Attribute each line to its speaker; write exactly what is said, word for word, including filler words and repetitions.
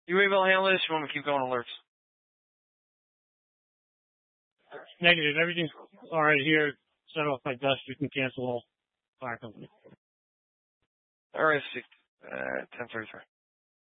Speaker 1: You able to handle this? You want me to keep going alerts?
Speaker 2: Negative. Everything's all right here. Set off my dust. You can cancel all fire company.
Speaker 1: All right, see. Uh, ten thirty-three.